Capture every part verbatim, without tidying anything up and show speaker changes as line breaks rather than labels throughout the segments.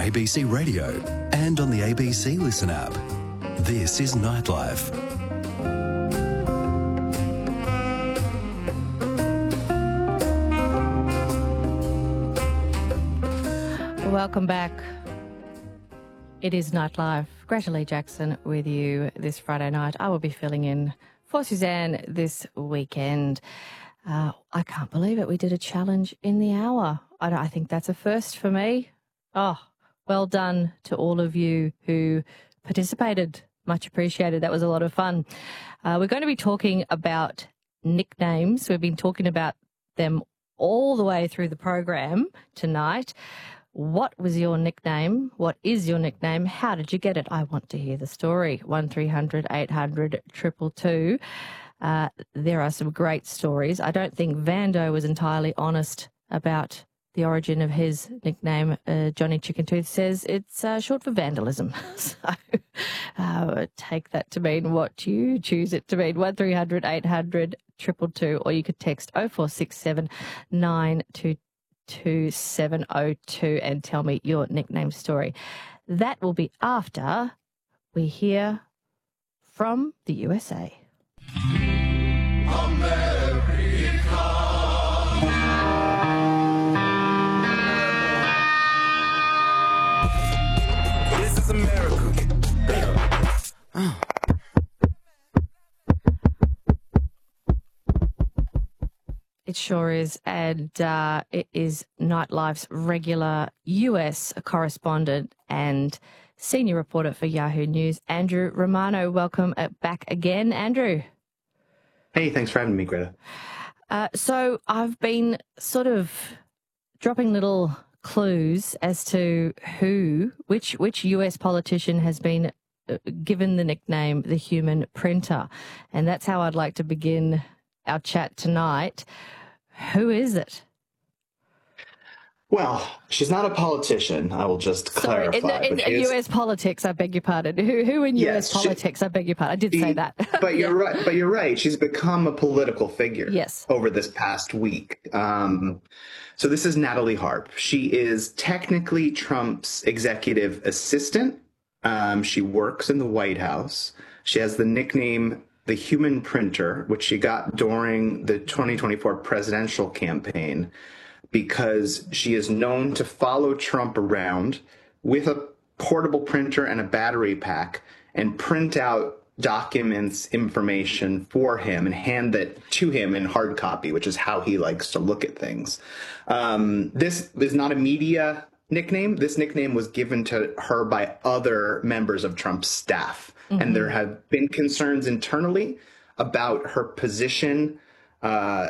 A B C Radio and on the A B C Listen app. This is Nightlife.
Welcome back. It is Nightlife. Greta Lee Jackson with you this Friday night. I will be filling in for Suzanne this weekend. Uh, I can't believe it. We did a challenge in the hour. I, I think that's a first for me. Oh, well done to all of you who participated. Much appreciated. That was a lot of fun. Uh, we're going to be talking about nicknames. We've been talking about them all the way through the program tonight. What was your nickname? What is your nickname? How did you get it? I want to hear the story. one three hundred eight hundred two two two. Uh, there are some great stories. I don't think Vando was entirely honest about the origin of his nickname. uh, Johnny Chicken Tooth says it's uh, short for vandalism. So uh, take that to mean what you choose it to mean. one three hundred eight hundred two two two, or you could text oh four six seven nine two two seven oh two and tell me your nickname story. That will be after we hear from the U S A.
This is America. Oh.
It sure is, and uh, it is Nightlife's regular U S correspondent and senior reporter for Yahoo News, Andrew Romano. Welcome back again, Andrew.
Hey, thanks for having me, Greta.
Uh, so I've been sort of dropping little clues as to who, which, which U S politician has been given the nickname the Human Printer, and that's how I'd like to begin our chat tonight. Who is it?
Well, she's not a politician. I will just
Sorry,
clarify.
in, in, in U S politics, I beg your pardon. Who, who in
Yes,
U S
she-
politics? I beg your pardon. I did say that.
But you're right. But you're right. She's become a political figure.
Yes.
Over this past week. Um, so this is Natalie Harp. She is technically Trump's executive assistant. Um, she works in the White House. She has the nickname the Human Printer, which she got during the twenty twenty-four presidential campaign, because she is known to follow Trump around with a portable printer and a battery pack and print out documents, information for him and hand it to him in hard copy, which is how he likes to look at things. Um, this is not a media nickname. This nickname was given to her by other members of Trump's staff. Mm-hmm. And there have been concerns internally about her position, uh,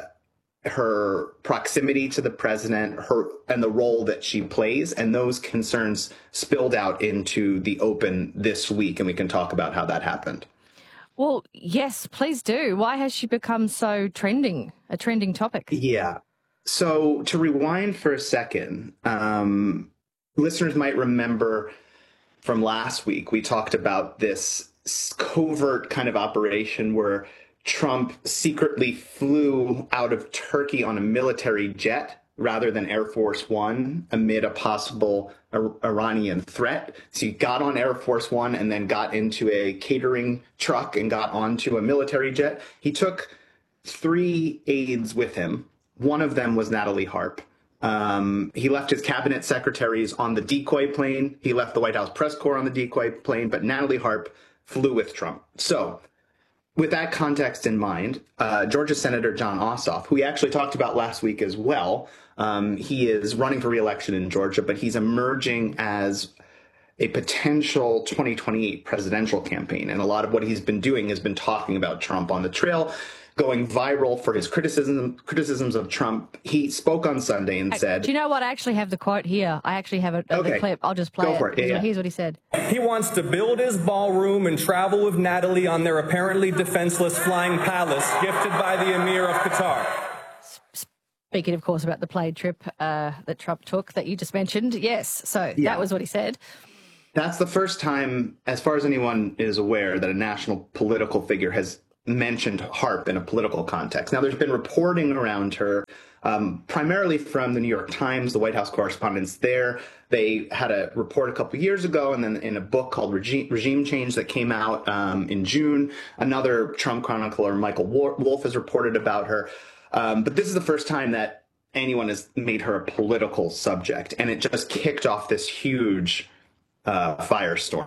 her proximity to the president, her and the role that she plays. And those concerns spilled out into the open this week. And we can talk about how that happened.
Well, yes, please do. Why has she become so trending, a trending topic?
Yeah. So to rewind for a second, um, listeners might remember from last week, we talked about this covert kind of operation where Trump secretly flew out of Turkey on a military jet rather than Air Force One amid a possible Iranian threat. So he got on Air Force One and then got into a catering truck and got onto a military jet. He took three aides with him. One of them was Natalie Harp. Um, he left his cabinet secretaries on the decoy plane. He left the White House press corps on the decoy plane, but Natalie Harp flew with Trump. So with that context in mind, uh, Georgia Senator Jon Ossoff, who we actually talked about last week as well, um, he is running for re-election in Georgia, but he's emerging as a potential twenty twenty-eight presidential campaign. And a lot of what he's been doing has been talking about Trump on the trail, going viral for his criticism, criticisms of Trump. He spoke on Sunday and said...
Do you know what? I actually have the quote here. I actually have a,
okay.
the clip. I'll just play
Go for it.
it.
Yeah,
Here's what he said.
He wants to build his ballroom and travel with Natalie on their apparently defenseless flying palace gifted by the Emir of Qatar.
Speaking, of course, about the plane trip uh, that Trump took that you just mentioned. Yes. So
yeah.
that was what he said.
That's the first time, as far as anyone is aware, that a national political figure has mentioned Harp in a political context. Now, there's been reporting around her um, primarily from the New York Times, the White House correspondents there. They had a report a couple years ago, and then in a book called Regime, Regime Change that came out um, in June, another Trump chronicler, Michael Wolff, has reported about her. Um, but this is the first time that anyone has made her a political subject, and it just kicked off this huge uh, firestorm.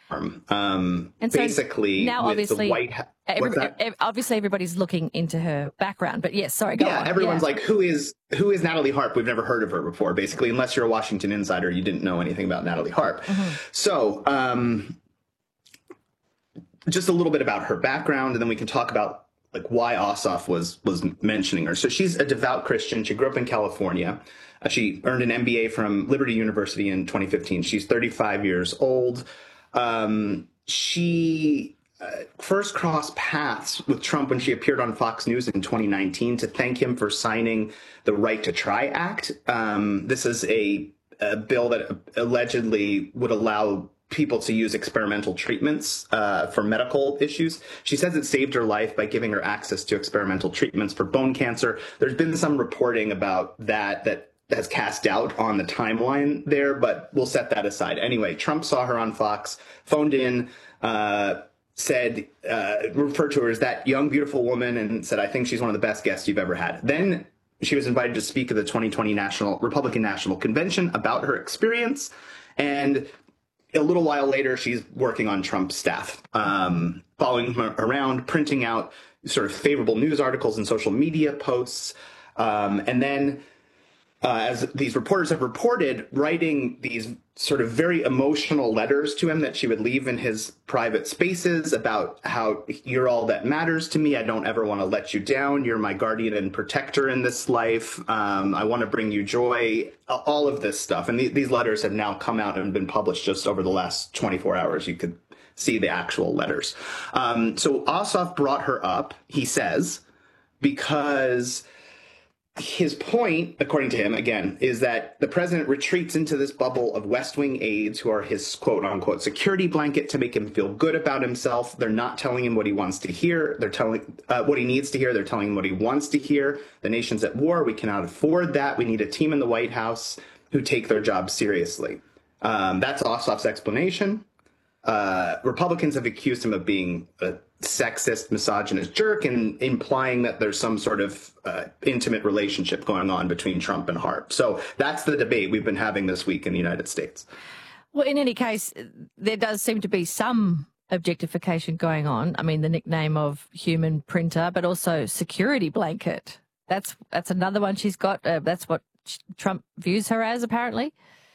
Um,
and so
basically,
now
with
obviously,
the White House,
every, every, obviously everybody's looking into her background. But yes, sorry, go
yeah,
on.
everyone's
yeah.
like, who is who is Natalie Harp? We've never heard of her before. Basically, unless you're a Washington insider, you didn't know anything about Natalie Harp. Mm-hmm. So, um, just a little bit about her background, and then we can talk about like why Ossoff was was mentioning her. So she's a devout Christian. She grew up in California. Uh, she earned an M B A from Liberty University in twenty fifteen. She's thirty-five years old. Um, she uh, first crossed paths with Trump when she appeared on Fox News in twenty nineteen to thank him for signing the Right to Try Act. Um, this is a, a bill that allegedly would allow people to use experimental treatments uh, for medical issues. She says it saved her life by giving her access to experimental treatments for bone cancer. There's been some reporting about that that has cast doubt on the timeline there, but we'll set that aside. Anyway, Trump saw her on Fox, phoned in, uh, said, uh, referred to her as that young, beautiful woman, and said, I think she's one of the best guests you've ever had. Then she was invited to speak at the twenty twenty National Republican National Convention about her experience. And a little while later, she's working on Trump's staff, um, following him around, printing out sort of favorable news articles and social media posts. Um, and then Uh, as these reporters have reported, writing these sort of very emotional letters to him that she would leave in his private spaces about how you're all that matters to me. I don't ever want to let you down. You're my guardian and protector in this life. Um, I want to bring you joy, all of this stuff. And th- these letters have now come out and been published just over the last twenty-four hours. You could see the actual letters. Um, so Ossoff brought her up, he says, because his point, according to him, again, is that the president retreats into this bubble of West Wing aides who are his quote-unquote security blanket to make him feel good about himself. They're not telling him what he wants to hear. They're telling uh, what he needs to hear. They're telling him what he wants to hear. The nation's at war. We cannot afford that. We need a team in the White House who take their job seriously. Um, that's Ossoff's explanation. Uh, Republicans have accused him of being a sexist, misogynist jerk, and implying that there's some sort of uh, intimate relationship going on between Trump and Harp. So that's the debate we've been having this week in the United States.
Well, in any case, there does seem to be some objectification going on. I mean, the nickname of human printer, but also security blanket. That's that's another one she's got. Uh, that's what Trump views her as, apparently.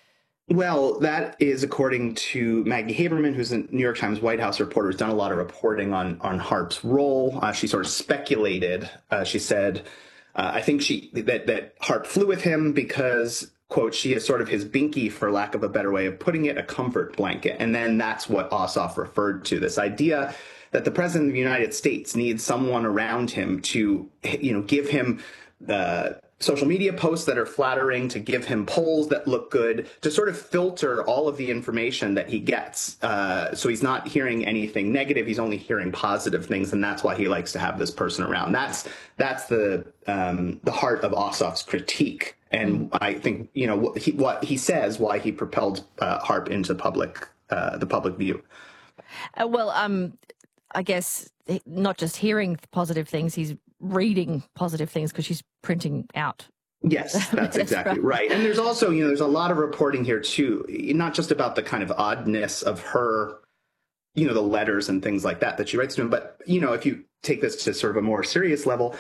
Well, that is according to Maggie Haberman, who's a New York Times White House reporter, who's done a lot of reporting on, on Harp's role. Uh, she sort of speculated. Uh, she said, uh, I think she that, that Harp flew with him because, quote, she is sort of his binky, for lack of a better way of putting it, a comfort blanket. And then that's what Ossoff referred to, this idea that the president of the United States needs someone around him to, you know, give him the social media posts that are flattering, to give him polls that look good, to sort of filter all of the information that he gets. Uh, so he's not hearing anything negative. He's only hearing positive things. And that's why he likes to have this person around. That's that's the um, the heart of Ossoff's critique. And I think, you know, what he, what he says, why he propelled uh, Harp into public, uh, the public view.
Uh, well, um, I guess not just hearing positive things, he's reading positive things because she's printing out.
Yes, that's exactly right. And there's also, you know, there's a lot of reporting here too, not just about the kind of oddness of her, you know, the letters and things like that that she writes to him, but, you know, if you take this to sort of a more serious level,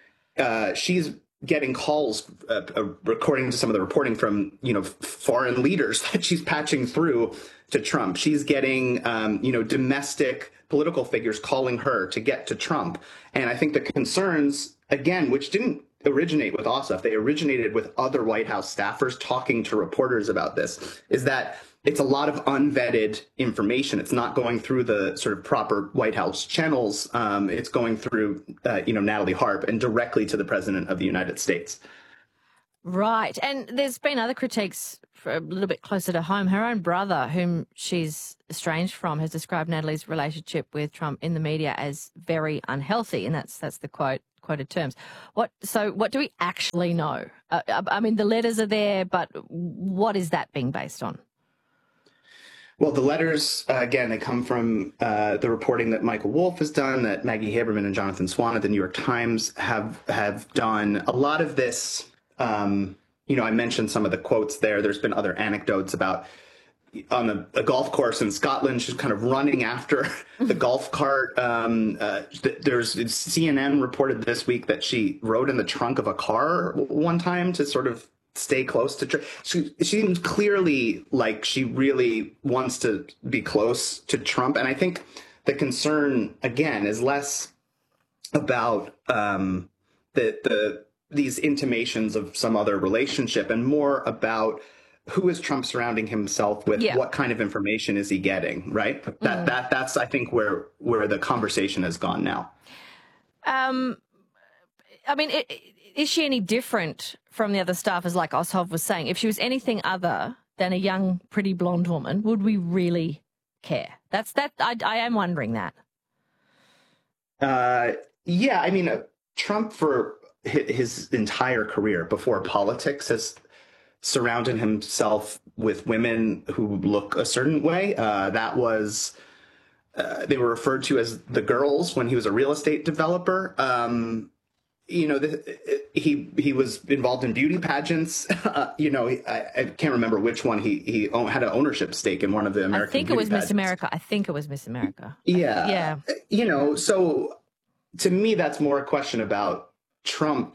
uh, she's getting calls, uh, uh, according to some of the reporting from, you know, foreign leaders that she's patching through to Trump. She's getting, um, you know, domestic political figures calling her to get to Trump. And I think the concerns, again, which didn't originate with Ossoff, they originated with other White House staffers talking to reporters about this, is that it's a lot of unvetted information. It's not going through the sort of proper White House channels. Um, it's going through, uh, you know, Natalie Harp and directly to the president of the United States.
Right. And there's been other critiques for a little bit closer to home. Her own brother, whom she's estranged from, has described Natalie's relationship with Trump in the media as very unhealthy. And that's that's the quote quoted terms. What so what do we actually know? Uh, I mean, the letters are there, but what is that being based on?
Well, the letters, uh, again, they come from uh, the reporting that Michael Wolff has done, that Maggie Haberman and Jonathan Swan at the New York Times have have done. A lot of this, um, you know, I mentioned some of the quotes there. There's been other anecdotes about on a, a golf course in Scotland, she's kind of running after the golf cart. Um, uh, there's C N N reported this week that she rode in the trunk of a car one time to sort of stay close to Trump. She, she seems clearly like she really wants to be close to Trump. And I think the concern, again, is less about um, the, the these intimations of some other relationship and more about who is Trump surrounding himself with? Yeah. What kind of information is he getting? Right. That mm. that that's, I think, where where the conversation has gone now. Um,
I mean, it, is she any different from the other staffers, like Ossoff was saying? If she was anything other than a young, pretty blonde woman, would we really care? That's that. I, I am wondering that.
Uh, yeah, I mean, uh, Trump for his, his entire career before politics has surrounded himself with women who look a certain way. Uh, that was. Uh, they were referred to as the girls when he was a real estate developer. Um, you know, the, he he was involved in beauty pageants. Uh, you know, he, I, I can't remember which one. He he own, had an ownership stake in one of the American.
I think it was pageants. Miss America. I think it was Miss America.
Yeah,
yeah.
You know, so to me, that's more a question about Trump,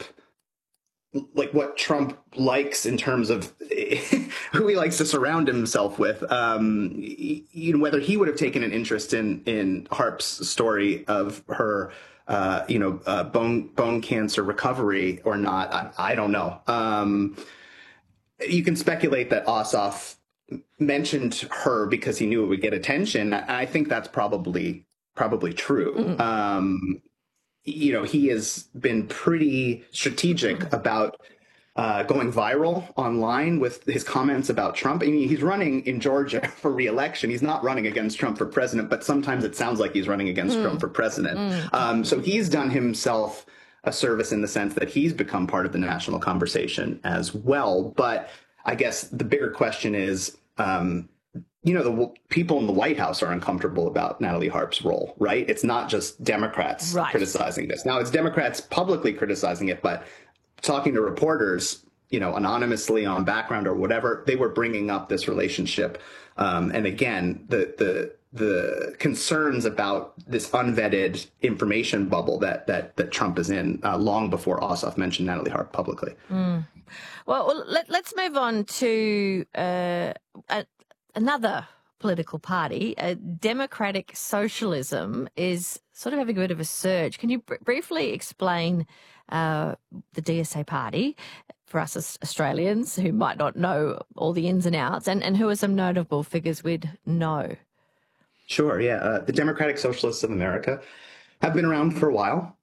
like what Trump likes in terms of who he likes to surround himself with. Um, you know, whether he would have taken an interest in in Harp's story of her. Uh, you know, uh, bone bone cancer recovery or not, I, I don't know. Um, you can speculate that Ossoff mentioned her because he knew it would get attention. I think that's probably probably true. Mm-hmm. Um, you know, he has been pretty strategic mm-hmm. about uh, going viral online with his comments about Trump. I mean, he's running in Georgia for re-election. He's not running against Trump for president, but sometimes it sounds like he's running against mm. Trump for president. Mm. Um, so he's done himself a service in the sense that he's become part of the national conversation as well. But I guess the bigger question is, um, you know, the people in the White House are uncomfortable about Natalie Harp's role, right? It's not just Democrats right. criticizing this. Now, it's Democrats publicly criticizing it, but talking to reporters, you know, anonymously on background or whatever, they were bringing up this relationship. Um, and again, the the the concerns about this unvetted information bubble that that that Trump is in uh, long before Ossoff mentioned Natalie Harp publicly. Mm.
Well, well let, let's move on to uh, a, another political party. Uh, Democratic Socialism is sort of having a bit of a surge. Can you br- briefly explain Uh, the D S A party for us as Australians who might not know all the ins and outs, and, and who are some notable figures we'd know?
Sure, yeah. Uh, the Democratic Socialists of America have been around for a while,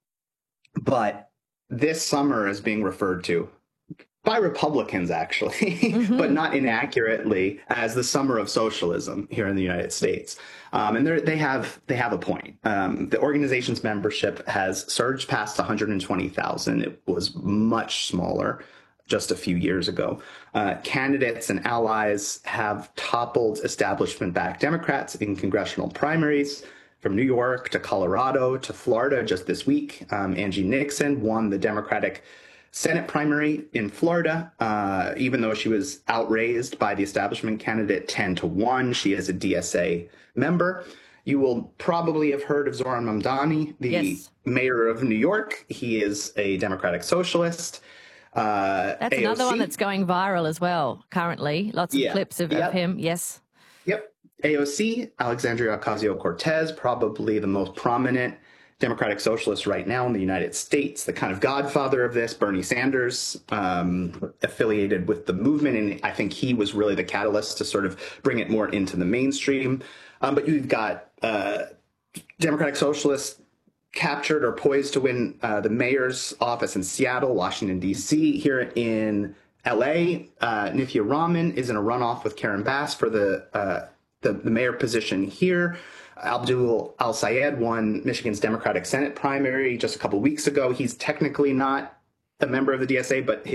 but this summer is being referred to by Republicans, actually, mm-hmm. but not inaccurately, as the summer of socialism here in the United States. Um, and they have they have a point. Um, the organization's membership has surged past one hundred twenty thousand. It was much smaller just a few years ago. Uh, candidates and allies have toppled establishment-backed Democrats in congressional primaries, from New York to Colorado to Florida just this week. Um, Angie Nixon won the Democratic Senate primary in Florida, uh, even though she was outraised by the establishment candidate ten to one. She is a D S A member. You will probably have heard of Zohran Mamdani, the yes. mayor of New York. He is a Democratic Socialist. Uh,
that's A O C. Another one that's going viral as well currently. Lots of yeah. clips of, yep. of him. Yes.
Yep. A O C, Alexandria Ocasio-Cortez, probably the most prominent Democratic Socialist right now in the United States, the kind of godfather of this. Bernie Sanders, um, affiliated with the movement, and I think he was really the catalyst to sort of bring it more into the mainstream. Um, but you've got uh, Democratic Socialists captured or poised to win uh, the mayor's office in Seattle, Washington, D C. Here in L A, uh, Nithya Raman is in a runoff with Karen Bass for the, uh, the, the mayor position here. Abdul Al-Sayed won Michigan's Democratic Senate primary just a couple weeks ago. He's technically not a member of the D S A, but his